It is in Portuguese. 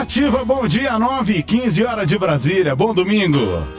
Nativa, bom dia, 9h15 de Brasília. Bom domingo.